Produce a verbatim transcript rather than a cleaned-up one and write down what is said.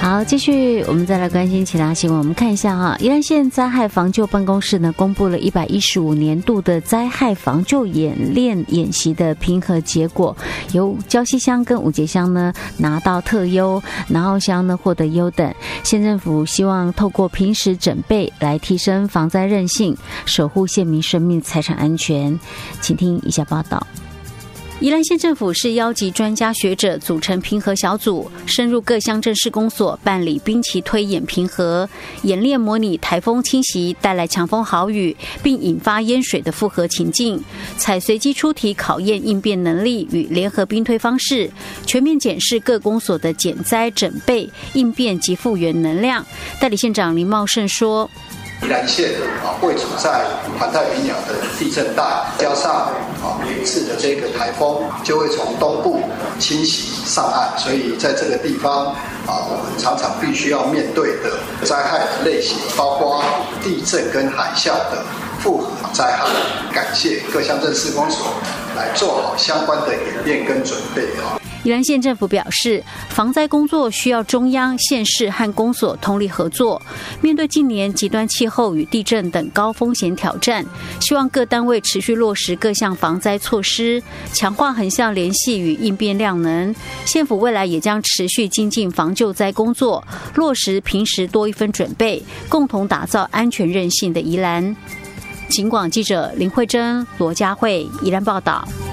好，继续我们再来关心其他新闻。我们看一下哈，宜兰县灾害防救办公室呢公布了一百一十五年度的灾害防救演练演习的评核结果，由礁溪乡跟五节乡呢拿到特优，南澳乡呢获得优等。县政府希望透过平时准备来提升防灾韧性，守护县民生命财产安全。请听以下报道。宜兰县政府是邀集专家学者组成评核小组，深入各乡镇市公所办理兵棋推演评核，演练模拟台风侵袭带来强风豪雨并引发淹水的复合情境，采随机出题考验应变能力与联合兵推方式，全面检视各公所的减灾准备、应变及复原能量。代理县长林茂胜说， 宜兰县啊，位处在环太平洋的地震带，加上啊每次的这个台风就会从东部侵袭上岸，所以在这个地方啊，我们常常必须要面对的灾害的类型，包括地震跟海啸的复合灾害。感谢各乡镇市公所来做好相关的演练跟准备啊。 宜兰县政府表示，防灾工作需要中央、县市和公所通力合作。面对近年极端气候与地震等高风险挑战，希望各单位持续落实各项防灾措施，强化横向联系与应变量能。县府未来也将持续精进防救灾工作，落实平时多一分准备，共同打造安全韧性的宜兰。警广记者林慧珍、罗佳慧宜兰报道。